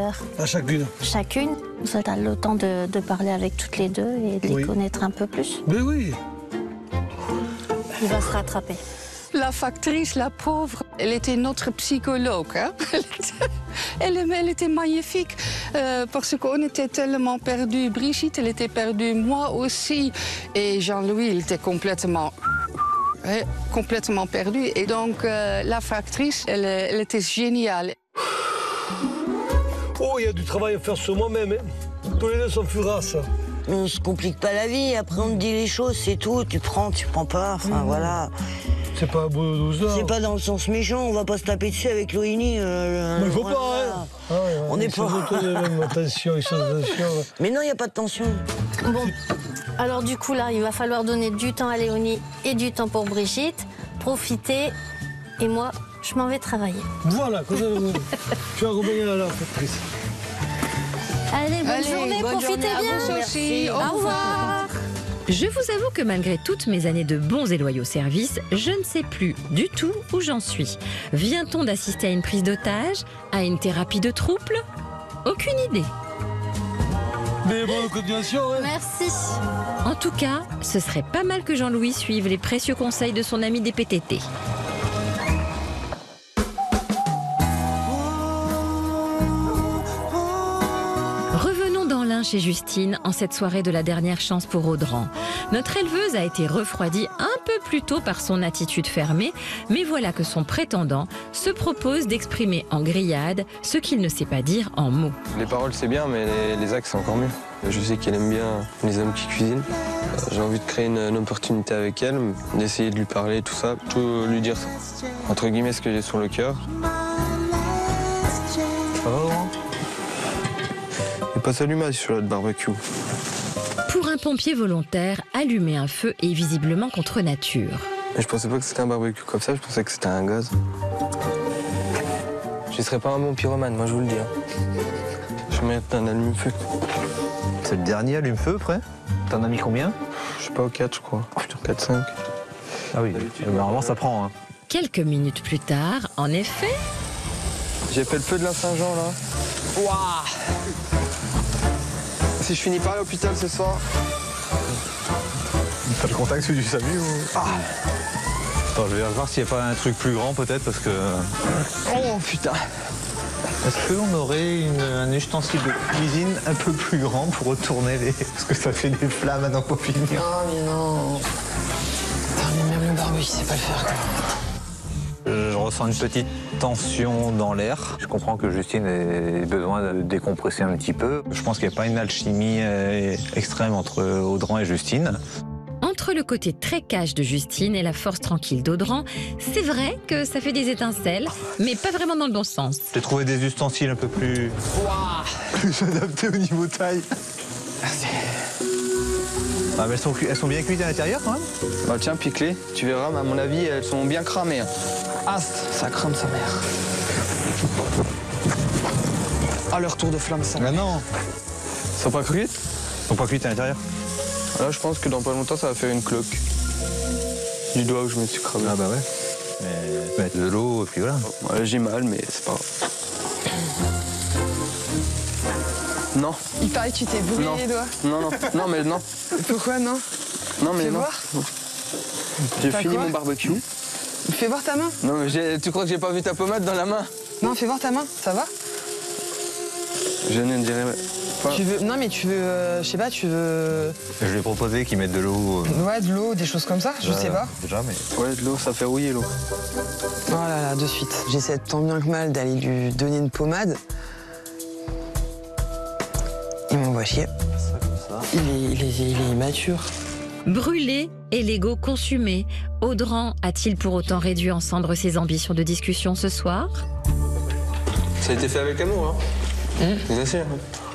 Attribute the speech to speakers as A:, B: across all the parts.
A: heure.
B: À chacune.
A: Chacune. Ça a le temps de parler avec toutes les deux et de les connaître un peu plus.
B: Mais oui.
A: Il va se rattraper.
C: La factrice, la pauvre, elle était notre psychologue. Hein? Elle était magnifique parce qu'on était tellement perdus. Brigitte, elle était perdue, moi aussi. Et Jean-Louis, il était complètement perdu. Et donc, la factrice, elle était géniale.
B: Oh, il y a du travail à faire sur moi-même. Hein. Tous les deux sont furaces.
D: Mais on se complique pas la vie. Après, on te dit les choses, c'est tout. Tu prends pas. Enfin, voilà.
B: C'est pas un boulot de 12 heures.
D: C'est pas dans le sens méchant. On va pas se taper dessus avec Loïni.
B: Mais il faut
D: voilà.
B: pas, hein. Ah, ouais,
D: On n'est pas...
B: Attention, attention.
D: Mais non, il n'y a pas de tension.
A: Bon, alors du coup, là, il va falloir donner du temps à Léonie et du temps pour Brigitte. Profiter. Et moi, je m'en vais travailler.
B: Voilà, comme ça, tu vas revenir à la factrice.
A: Allez, bonne journée, profitez bien.
C: Merci.
A: Au revoir.
E: Je vous avoue que malgré toutes mes années de bons et loyaux services, je ne sais plus du tout où j'en suis. Vient-on d'assister à une prise d'otage? À une thérapie de trouble? Aucune idée.
B: Mais bonne continuation, hein.
A: Merci.
E: En tout cas, ce serait pas mal que Jean-Louis suive les précieux conseils de son ami des PTT. Revenons dans l'Ain chez Justine en cette soirée de la dernière chance pour Audran. Notre éleveuse a été refroidie un peu plus tôt par son attitude fermée, mais voilà que son prétendant se propose d'exprimer en grillade ce qu'il ne sait pas dire en mots.
F: Les paroles c'est bien, mais les actes c'est encore mieux. Je sais qu'elle aime bien les hommes qui cuisinent. J'ai envie de créer une opportunité avec elle, d'essayer de lui parler, tout ça, tout lui dire entre guillemets ce que j'ai sur le cœur. Ça va, Laurent ? Il passe allumage sur notre barbecue.
E: Pour un pompier volontaire, allumer un feu est visiblement contre nature.
F: Mais je pensais pas que c'était un barbecue comme ça, je pensais que c'était un gaz. Je serais pas un bon pyromane, moi je vous le dis. Je mérite un allume-feu.
G: C'est le dernier allume-feu, prêt? T'en as mis combien?
F: Je sais pas, 4 je crois. 4-5.
G: Ah oui, normalement ça prend. Hein.
E: Quelques minutes plus tard, en effet...
F: J'ai fait le feu de la Saint-Jean là. Waouh! Si je finis pas à l'hôpital ce soir.
G: T'as le contact celui du SAMU ou... Attends, je vais voir s'il n'y a pas un truc plus grand peut-être parce que...
F: Oh putain!
G: Est-ce qu'on aurait un ustensile de cuisine un peu plus grand pour retourner les... Parce que ça fait des flammes maintenant pour finir.
H: Non mais non. Putain, mais même le barbecue, c'est pas le faire quoi.
G: Je ressens une petite tension dans l'air. Je comprends que Justine ait besoin de décompresser un petit peu. Je pense qu'il n'y a pas une alchimie extrême entre Audran et Justine.
E: Entre le côté très cash de Justine et la force tranquille d'Audran, c'est vrai que ça fait des étincelles, mais pas vraiment dans le bon sens.
G: J'ai trouvé des ustensiles un peu plus... plus adaptés au niveau taille.
F: Merci.
G: Ah, mais elles sont bien cuites à l'intérieur quand même.
F: Bah tiens, pique-les, tu verras, mais à mon avis, elles sont bien cramées. Hein. Ah, ça crame sa mère. Ah, le retour de flamme, ça.
G: Ah non.
F: Elles sont pas cuites?
G: Elles sont pas cuites à l'intérieur.
F: Là, je pense que dans pas longtemps, ça va faire une cloque. Du doigt où je me suis cramé.
G: Ah bah ouais. Mais mettre de l'eau et puis voilà.
F: Ouais, j'ai mal, mais c'est pas grave. Non.
H: Il paraît que tu t'es brûlé les doigts.
F: Non, mais non.
H: Pourquoi non?
F: Non, mais
H: Fais
F: non.
H: voir.
F: J'ai
H: T'as
F: fini
H: quoi
F: mon barbecue.
H: Fais voir ta main.
F: Non, mais tu crois que j'ai pas vu ta pommade dans la main?
H: Non, fais voir ta main, ça va?
F: Je ne dirais pas.
H: Tu veux... Non mais tu veux... je sais pas, tu veux...
G: Je lui ai proposé qu'ils mettent de l'eau.
H: Ouais, de l'eau, des choses comme ça, je sais pas.
G: Déjà, mais...
F: Ouais, de l'eau, ça fait rouiller l'eau.
H: Oh là là, de suite. J'essaie tant bien que mal d'aller lui donner une pommade. Il m'envoie chier. Il est immature.
E: Brûlé et l'ego consumé, Audran a-t-il pour autant réduit en cendres ses ambitions de discussion ce soir?
F: Ça a été fait avec amour, hein. Bien sûr.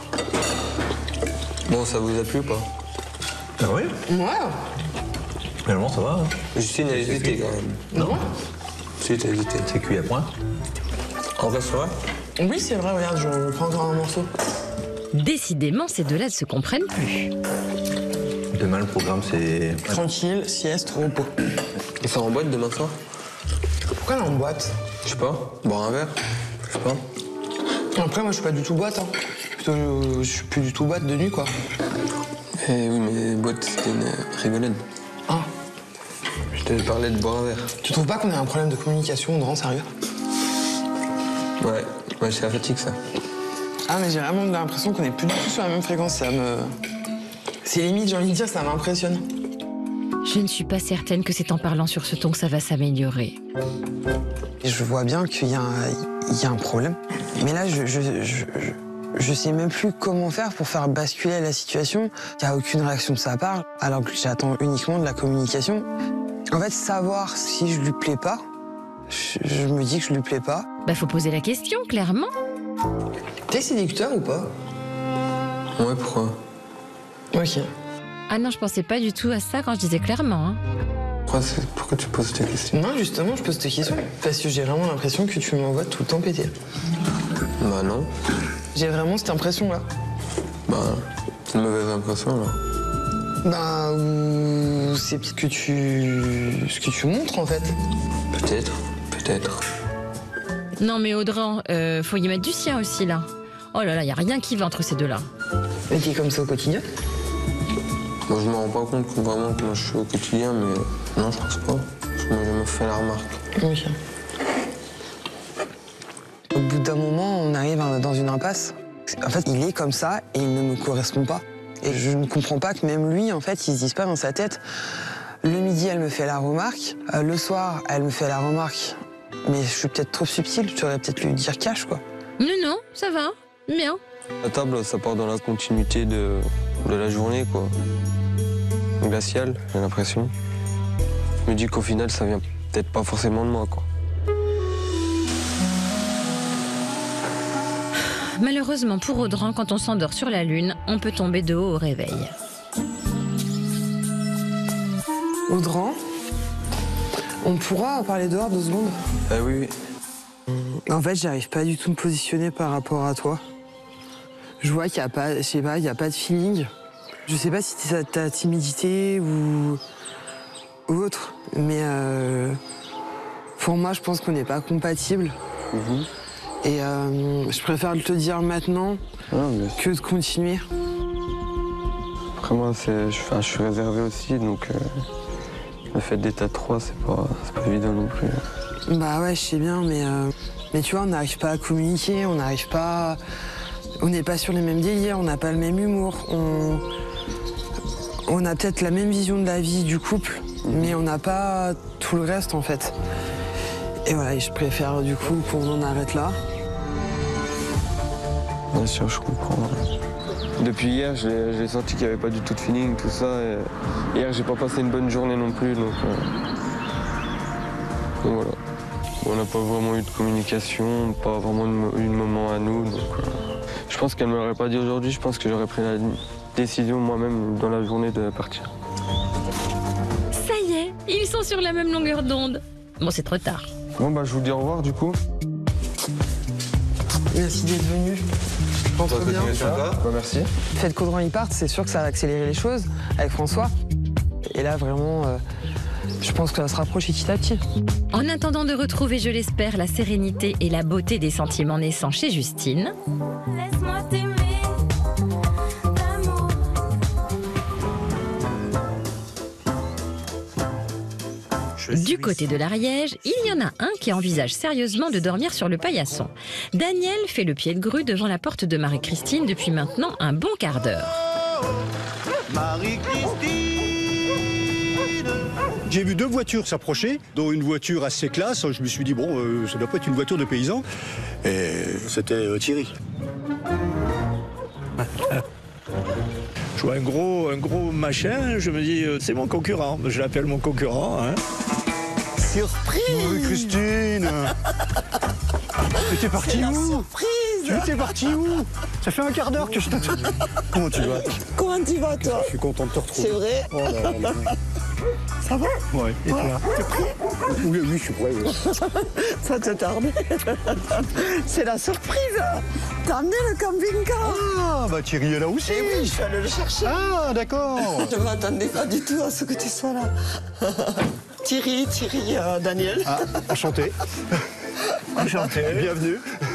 F: Bon, ça vous a plu ou pas?
G: Ah oui?
H: Ouais.
G: Finalement, ça va. Hein.
F: Justine a hésité quand même.
G: Non.
F: Si, t'as hésité.
G: C'est cuit à point.
F: En vrai, c'est vrai?
H: Oui, c'est vrai, regarde, je prends encore un morceau.
E: Décidément, ces deux-là ne se comprennent plus.
G: Demain, le programme, c'est...
H: Tranquille, sieste, repos.
F: Il sort en boîte demain soir?
H: Pourquoi elle est en boîte?
F: Je sais pas. Boire un verre? Je sais pas.
H: Après, moi, je suis pas du tout boîte. Hein. Plutôt, je suis plus du tout boîte de nuit, quoi.
F: Eh oui, mais boîte, c'était une rigolade.
H: Ah.
F: Je t'avais parlé de boire un verre.
H: Tu trouves pas qu'on a un problème de communication, Audran, sérieux?
F: Ouais, c'est la fatigue, ça.
H: Ah, mais j'ai vraiment l'impression qu'on est plus du tout sur la même fréquence. Ça me... C'est limite, j'ai envie de dire, ça m'impressionne.
E: Je ne suis pas certaine que c'est en parlant sur ce ton que ça va s'améliorer.
H: Et je vois bien qu'il y a un problème. Mais là, je sais même plus comment faire pour faire basculer la situation. Il n'y a aucune réaction de sa part, alors que j'attends uniquement de la communication. En fait, savoir si je lui plais pas, je me dis que je lui plais pas.
E: Bah faut poser la question, clairement.
H: T'es séducteur ou pas?
F: Ouais, pourquoi?
H: Ok.
E: Ah non, je pensais pas du tout à ça quand je disais clairement. Hein.
F: Pourquoi tu poses tes questions?
H: Non, justement, je pose tes questions. Parce que j'ai vraiment l'impression que tu m'envoies tout le temps péter.
F: Bah non.
H: J'ai vraiment cette impression-là.
F: Bah, c'est une mauvaise impression, là.
H: Bah, ou c'est ce que tu montres, en fait.
F: Peut-être.
E: Non mais Audran, faut y mettre du sien aussi là. Oh là là, y a rien qui va entre ces deux-là.
H: Mais t'es comme ça au quotidien?
F: Moi, je me rends pas compte vraiment comment je suis au quotidien, mais non, je pense pas. Parce que moi, j'ai jamais fait la remarque.
H: Ok. Au bout d'un moment, on arrive dans une impasse. En fait, il est comme ça et il ne me correspond pas. Et je ne comprends pas que même lui, en fait, il se dise pas dans sa tête. Le midi, elle me fait la remarque. Le soir, elle me fait la remarque. Mais je suis peut-être trop subtil, tu aurais peut-être lui dire cash, quoi.
E: Non, ça va, bien.
F: La table, ça part dans la continuité de la journée, quoi. Glaciale, j'ai l'impression. Je me dis qu'au final, ça vient peut-être pas forcément de moi, quoi.
E: Malheureusement pour Audran, quand on s'endort sur la lune, on peut tomber de haut au réveil.
H: Audran, on pourra parler dehors 2 secondes?
F: Ah oui.
H: En fait, j'arrive pas du tout à me positionner par rapport à toi. Je vois qu'il y a pas, je sais pas, il y a pas de feeling. Je sais pas si c'est ta timidité ou autre, mais pour moi, je pense qu'on n'est pas compatibles. Et je préfère te le dire maintenant que de continuer.
F: Après moi, je suis réservé aussi, donc le fait d'être à 3, c'est pas évident non plus.
H: Bah ouais, je sais bien, mais tu vois, on n'arrive pas à communiquer, on n'est pas sur les mêmes délires, on n'a pas le même humour, on a peut-être la même vision de la vie du couple, mais on n'a pas tout le reste en fait. Et voilà, je préfère du coup qu'on en arrête là.
F: Bien sûr, je comprends. Depuis hier, j'ai senti qu'il n'y avait pas du tout de feeling, tout ça. Et hier, j'ai pas passé une bonne journée non plus, donc voilà. On n'a pas vraiment eu de communication, pas vraiment eu de moment à nous, donc je pense qu'elle ne me l'aurait pas dit aujourd'hui, je pense que j'aurais pris la décision moi-même dans la journée de partir.
E: Ça y est, ils sont sur la même longueur d'onde. Bon, c'est trop tard.
F: Bon, bah, je vous dis au revoir, du coup.
H: Merci d'être venu. Rentre bien.
F: Bah, merci.
H: Le fait qu'Audran y parte, c'est sûr que ça va accélérer les choses avec François. Et là, vraiment, je pense que ça va se rapprocher petit à petit.
E: En attendant de retrouver, je l'espère, la sérénité et la beauté des sentiments naissants chez Justine.
I: Laisse-moi t'aimer d'amour.
E: Du côté de l'Ariège, il y en a un qui envisage sérieusement de dormir sur le paillasson. Daniel fait le pied de grue devant la porte de Marie-Christine depuis maintenant un bon quart d'heure.
J: Marie-Christine. J'ai vu 2 voitures s'approcher, dont une voiture assez classe. Je me suis dit, bon, ça doit pas être une voiture de paysan. Et c'était Thierry. Je vois un gros machin, je me dis, c'est mon concurrent. Je l'appelle mon concurrent. Hein.
I: Surprise!
J: Marie-Christine. Mais t'es parti où?
I: Surprise!
J: Tu étais parti où? Ça fait un quart d'heure que je t'attends. Comment tu vas?
I: Comment tu vas, toi?
J: Je suis content de te retrouver.
I: C'est vrai?
J: Oh là là.
I: Ça va?
J: Ouais, et toi?
I: T'es prêt?
J: Oui, je suis prêt. Oui.
I: Ça te tarde. C'est la surprise! T'as amené le camping-car?
J: Ah, bah Thierry est là aussi.
I: Eh oui, je suis allé le chercher.
J: Ah, d'accord.
I: Je ne m'attendais pas du tout à ce que tu sois là. Thierry, Daniel.
J: Ah, enchanté. Enchanté. Bienvenue.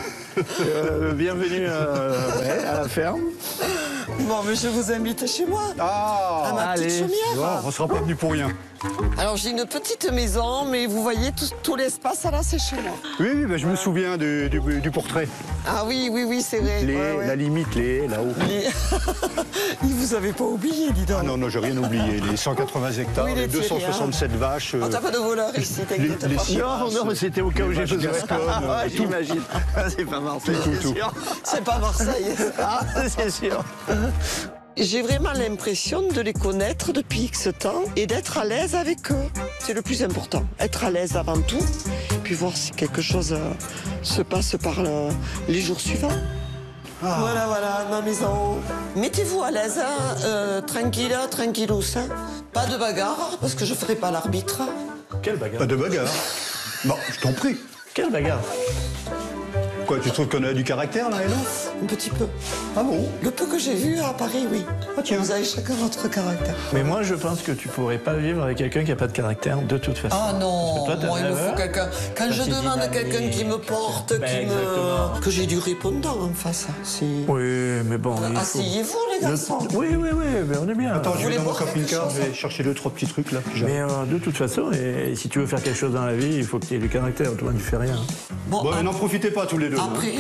K: Bienvenue à la ferme.
I: Bon, mais je vous invite chez moi. À ma petite chaumière.
J: Non, on ne sera pas venu pour rien.
I: Alors, j'ai une petite maison, mais vous voyez, tout l'espace, là, c'est chez moi.
J: Oui, je me souviens du portrait.
I: Ah oui, c'est vrai.
J: La limite, là-haut.
I: Vous avez pas oublié, dis donc.
J: Ah non, j'ai rien oublié. Les 180 hectares, les 267 vaches.
I: T'as pas de voleurs ici, t'inquiète pas.
K: Non, mais c'était au cas où j'ai besoin.
I: J'imagine.
K: C'est pas Marseille,
J: tout.
I: C'est pas Marseille.
K: C'est sûr.
I: J'ai vraiment l'impression de les connaître depuis X temps et d'être à l'aise avec eux. C'est le plus important. Être à l'aise avant tout, puis voir si quelque chose se passe par les jours suivants. Voilà, ma maison. Mettez-vous à l'aise, tranquillos. Hein. Pas de bagarre, parce que je ferai pas l'arbitre.
K: Quelle bagarre?
J: Pas de bagarre. Bon, je t'en prie.
K: Quelle bagarre?
J: Quoi, tu trouves qu'on a du caractère, là, et là?
I: Un petit peu.
J: Ah bon?
I: Le peu que j'ai vu à Paris, oui.
J: Ah tiens.
I: Vous avez chacun votre caractère.
K: Mais moi, je pense que tu pourrais pas vivre avec quelqu'un qui a pas de caractère, de toute façon.
I: Ah non,
K: Parce que toi,
I: moi, il me faut quelqu'un. Quand je demande à quelqu'un qui me porte, que j'ai du répondant en face.
K: Oui, mais bon.
I: Asseyez-vous, les garçons.
K: Oui, mais on est bien.
J: Attends, je vais dans mon
I: boire quelque
J: camping-car,
I: chose?
J: je vais chercher 2-3 petits trucs, là.
K: Mais de toute façon, si tu veux faire quelque chose dans la vie, il faut que tu aies du caractère. Toi, tu fais rien.
J: Bon, n'en profitez pas tous les deux.
I: Après,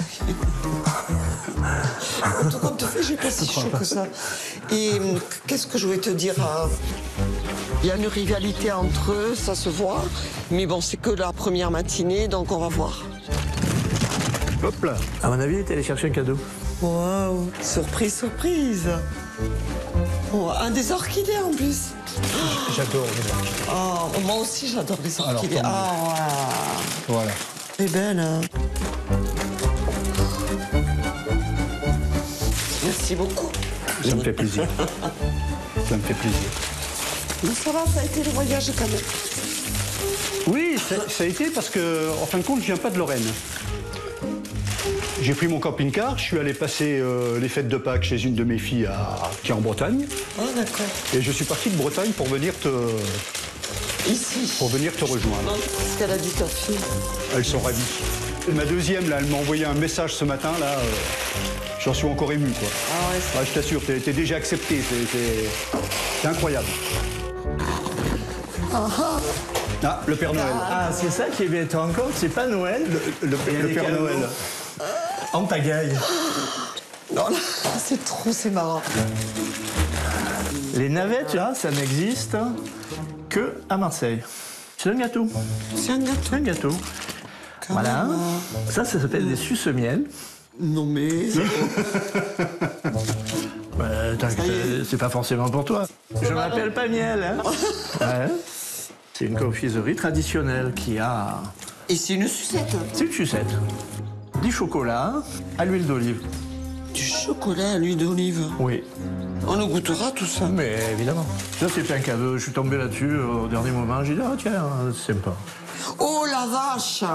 I: en tout compte fait, j'ai pas si chaud que ça. Et qu'est-ce que je voulais te dire? Il y a une rivalité entre eux, ça se voit. Mais bon, c'est que la première matinée, donc on va voir.
K: Hop là. À mon avis, t'es allé chercher un cadeau.
I: Waouh, surprise. Oh, des orchidées en plus.
J: J'adore les orchidées.
I: Oh, moi aussi, j'adore les orchidées.
J: Alors, voilà.
I: C'est belle, hein. Merci beaucoup.
J: Ça me fait plaisir. Ça me fait plaisir.
I: Mais ça va, ça a été le voyage quand même.
J: Oui, ça a été parce que, en fin de compte, je viens pas de Lorraine. J'ai pris mon camping-car, je suis allé passer les fêtes de Pâques chez une de mes filles qui est en Bretagne.
I: Ah, d'accord.
J: Et je suis parti de Bretagne pour venir te rejoindre.
I: Qu'est-ce qu'elle a dit, ta fille?
J: Elles sont ravies. Ma deuxième, là, elle m'a envoyé un message ce matin, là. J'en suis encore ému, quoi.
I: Ah ouais,
J: je t'assure, t'es déjà accepté. C'est incroyable. Ah, le Père Noël.
K: Ah, c'est ça qui est bien. Tu te rends compte, c'est pas Noël.
J: Le Père Noël.
K: En pagaille.
I: Non, là, c'est marrant.
K: Les navettes, là, ça n'existe que à Marseille. C'est un gâteau.
I: C'est un gâteau.
K: Voilà. Ça s'appelle des suce-miel.
I: Non mais...
K: c'est pas forcément pour toi. Je m'appelle pas Miel, hein. Ouais. C'est une confiserie traditionnelle qui a...
I: Et c'est une sucette?
K: C'est une sucette. Du chocolat à l'huile d'olive.
I: Du chocolat à l'huile d'olive?
K: Oui.
I: On le goûtera tout ça?
K: Mais évidemment. Ça, c'était un cadeau. Je suis tombé là-dessus au dernier moment. J'ai dit, ah tiens, c'est sympa.
I: Oh la vache!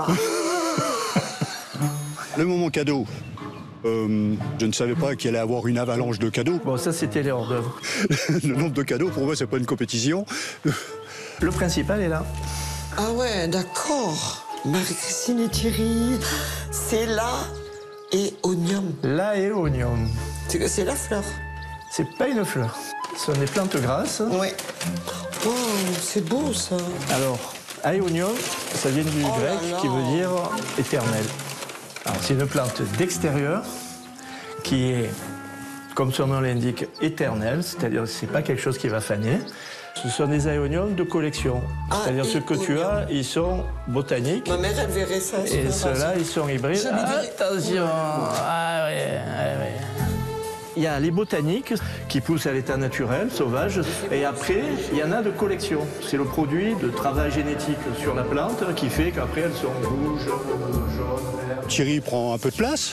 J: Le moment cadeau. Je ne savais pas qu'il allait avoir une avalanche de cadeaux.
K: Bon, ça, c'était les hors d'œuvre.
J: Le nombre de cadeaux, pour moi, c'est pas une compétition.
K: Le principal est là.
I: Ah ouais, d'accord. Marie-Christine et Thierry, c'est là et oignon.
K: Là et oignon.
I: C'est la fleur?
K: C'est pas une fleur. Ce sont des plantes grasses.
I: Oui. Oh, c'est beau ça.
K: Alors, aeonium, ça vient du grec qui veut dire éternel. Alors, c'est une plante d'extérieur qui est, comme son nom l'indique, éternelle, c'est-à-dire que ce n'est pas quelque chose qui va faner. Ce sont des aéoniums de collection. C'est-à-dire ceux que tu as, ils sont botaniques.
I: Ma mère, elle verrait ça.
K: Et ceux-là, ils sont hybrides. Attention. Ah ouais. Il y a les botaniques qui poussent à l'état naturel, sauvage. Et après, il y en a de collection. C'est le produit de travail génétique sur la plante qui fait qu'après, elles sont rouges, jaunes, vertes.
J: Thierry prend un peu de place.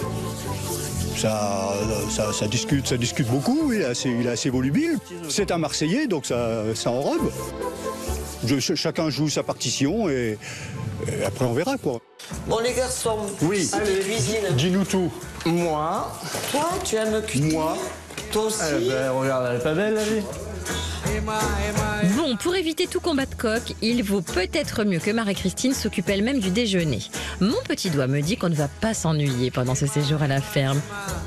J: Ça discute beaucoup, il est assez volubile. C'est un Marseillais, donc ça enrobe. Chacun joue sa partition et après on verra, quoi.
I: Bon, les garçons,
J: oui.
I: Allez, cuisine.
J: Dis-nous tout.
K: Moi.
I: Toi, tu aimes cuisiner?
J: Moi.
I: Toi aussi.
K: Regarde, elle est pas belle, la vie.
E: Bon, Bon, pour éviter tout combat de coq, il vaut peut-être mieux que Marie-Christine s'occupe elle-même du déjeuner. Mon petit doigt me dit qu'on ne va pas s'ennuyer pendant ce séjour à la ferme.